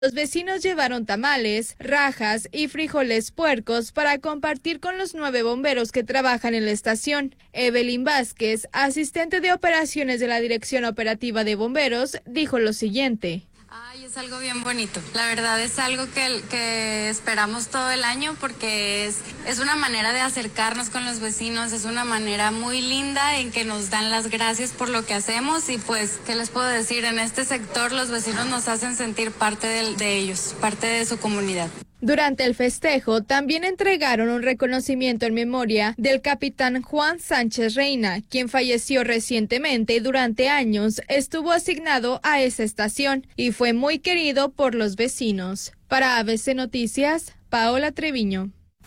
Los vecinos llevaron tamales, rajas y frijoles puercos para compartir con los 9 bomberos que trabajan en la estación. Evelyn Vázquez, asistente de operaciones de la Dirección Operativa de Bomberos, dijo lo siguiente. Ay, es algo bien bonito. La verdad es algo que esperamos todo el año porque es una manera de acercarnos con los vecinos, es una manera muy linda en que nos dan las gracias por lo que hacemos y pues, ¿qué les puedo decir? En este sector los vecinos nos hacen sentir parte de ellos, parte de su comunidad. Durante el festejo también entregaron un reconocimiento en memoria del capitán Juan Sánchez Reina, quien falleció recientemente y durante años estuvo asignado a esa estación y fue muy querido por los vecinos. Para ABC Noticias, Paola Treviño.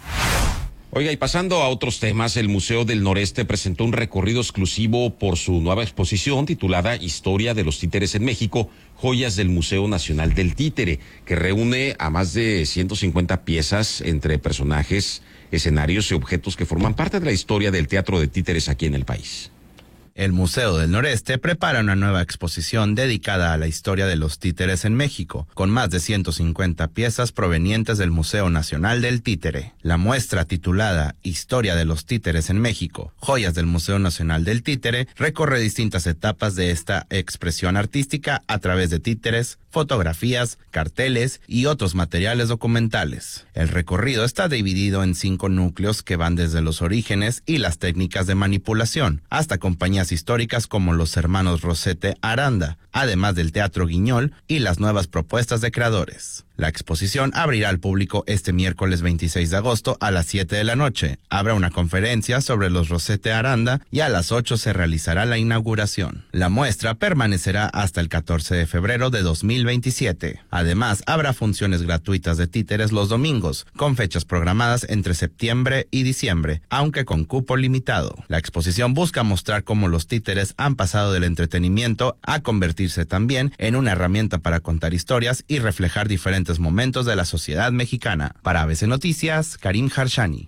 Oiga, y pasando a otros temas, el Museo del Noreste presentó un recorrido exclusivo por su nueva exposición titulada Historia de los Títeres en México, joyas del Museo Nacional del Títere, que reúne a más de 150 piezas entre personajes, escenarios y objetos que forman parte de la historia del teatro de títeres aquí en el país. El Museo del Noreste prepara una nueva exposición dedicada a la historia de los títeres en México, con más de 150 piezas provenientes del Museo Nacional del Títere. La muestra titulada Historia de los Títeres en México, joyas del Museo Nacional del Títere, recorre distintas etapas de esta expresión artística a través de títeres, fotografías, carteles y otros materiales documentales. El recorrido está dividido en 5 núcleos que van desde los orígenes y las técnicas de manipulación, hasta compañías históricas como los hermanos Rosete Aranda, además del Teatro Guiñol y las nuevas propuestas de creadores. La exposición abrirá al público este miércoles 26 de agosto a las 7 de la noche. Habrá una conferencia sobre los Rosete Aranda y a las 8 se realizará la inauguración. La muestra permanecerá hasta el 14 de febrero de 2027. Además, habrá funciones gratuitas de títeres los domingos, con fechas programadas entre septiembre y diciembre, aunque con cupo limitado. La exposición busca mostrar cómo los títeres han pasado del entretenimiento a convertirse también en una herramienta para contar historias y reflejar diferentes momentos de la sociedad mexicana. Para ABC Noticias, Karim Harshani.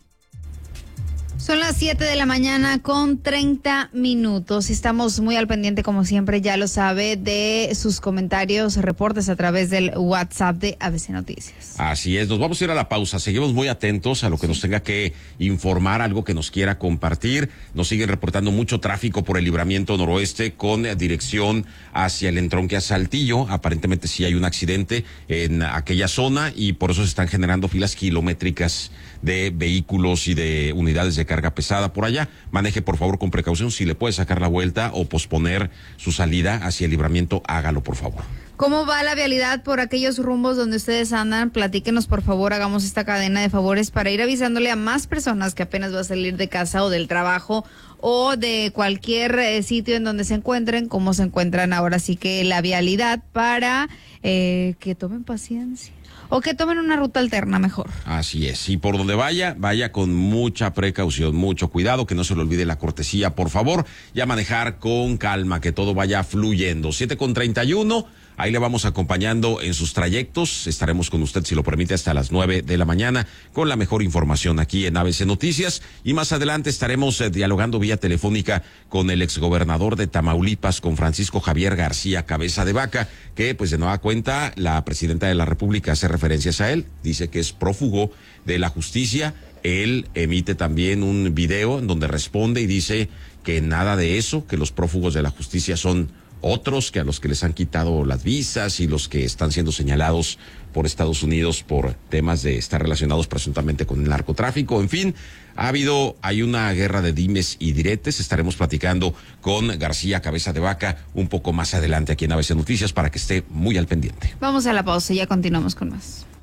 Son las 7 de la mañana con 30 minutos. Estamos muy al pendiente, como siempre, ya lo sabe, de sus comentarios, reportes a través del WhatsApp de ABC Noticias. Así es, nos vamos a ir a la pausa. Seguimos muy atentos a lo que nos tenga que informar, algo que nos quiera compartir. Nos siguen reportando mucho tráfico por el Libramiento Noroeste con dirección hacia el entronque a Saltillo. Aparentemente sí hay un accidente en aquella zona y por eso se están generando filas kilométricas de vehículos y de unidades de carga pesada por allá. Maneje por favor con precaución. Si le puede sacar la vuelta o posponer su salida hacia el Libramiento, hágalo por favor. ¿Cómo va la vialidad por aquellos rumbos donde ustedes andan? Platíquenos por favor, hagamos esta cadena de favores para ir avisándole a más personas que apenas va a salir de casa o del trabajo o de cualquier sitio en donde se encuentren, cómo se encuentran ahora sí que la vialidad para que tomen paciencia. O que tomen una ruta alterna mejor. Así es. Y por donde vaya, vaya con mucha precaución, mucho cuidado, que no se le olvide la cortesía, por favor. Y a manejar con calma, que todo vaya fluyendo. 7:31. Ahí le vamos acompañando en sus trayectos. Estaremos con usted, si lo permite, hasta las 9 de la mañana con la mejor información aquí en ABC Noticias. Y más adelante estaremos dialogando vía telefónica con el exgobernador de Tamaulipas, con Francisco Javier García Cabeza de Vaca, que pues de nueva cuenta la presidenta de la República hace referencias a él. Dice que es prófugo de la justicia. Él emite también un video en donde responde y dice que nada de eso, que los prófugos de la justicia son otros, que a los que les han quitado las visas y los que están siendo señalados por Estados Unidos por temas de estar relacionados presuntamente con el narcotráfico. En fin, hay una guerra de dimes y diretes. Estaremos platicando con García Cabeza de Vaca un poco más adelante aquí en ABC Noticias para que esté muy al pendiente. Vamos a la pausa y ya continuamos con más.